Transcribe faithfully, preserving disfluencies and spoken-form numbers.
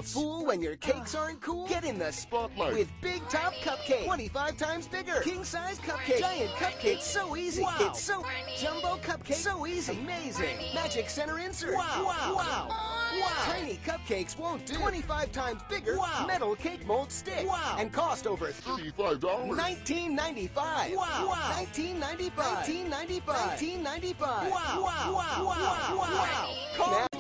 Fool when your cakes aren't cool? Get in the Spotlight with Big Top Cupcake. twenty-five times bigger. King size cupcake. Giant cupcake. So easy. Wow. It's so jumbo cupcake. So easy. Amazing. Magic center insert. Wow. Wow. Wow. Wow. Tiny cupcakes won't do. twenty-five times bigger. Wow. Metal cake mold stick. Wow. And cost over thirty-five dollars. nineteen ninety-five. Wow. Wow. nineteen ninety-five. nineteen ninety-five. nineteen ninety-five. Wow. Wow. Wow. Wow. Call